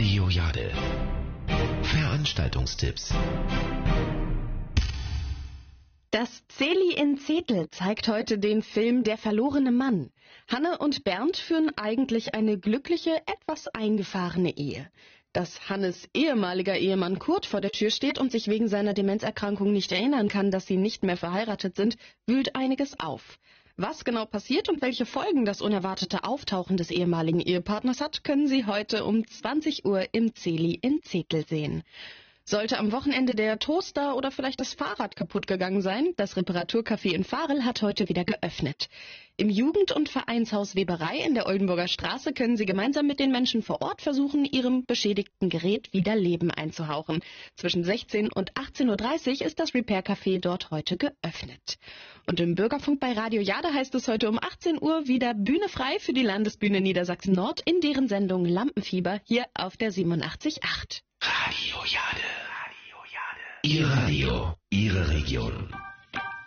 Radio Jade. Veranstaltungstipps. Das Zeli in Zetel zeigt heute den Film Der verlorene Mann. Hanne und Bernd führen eigentlich eine glückliche, etwas eingefahrene Ehe. Dass Hannes ehemaliger Ehemann Kurt vor der Tür steht und sich wegen seiner Demenzerkrankung nicht erinnern kann, dass sie nicht mehr verheiratet sind, wühlt einiges auf. Was genau passiert und welche Folgen das unerwartete Auftauchen des ehemaligen Ehepartners hat, können Sie heute um 20 Uhr im Zeli in Zetel sehen. Sollte am Wochenende der Toaster oder vielleicht das Fahrrad kaputt gegangen sein, das Reparaturcafé in Varel hat heute wieder geöffnet. Im Jugend- und Vereinshaus Weberei in der Oldenburger Straße können Sie gemeinsam mit den Menschen vor Ort versuchen, Ihrem beschädigten Gerät wieder Leben einzuhauchen. Zwischen 16 und 18.30 Uhr ist das Repair-Café dort heute geöffnet. Und im Bürgerfunk bei Radio Jade heißt es heute um 18 Uhr wieder Bühne frei für die Landesbühne Niedersachsen-Nord in deren Sendung Lampenfieber hier auf der 87.8. Radio Jade. Ihr Radio, Ihre Region.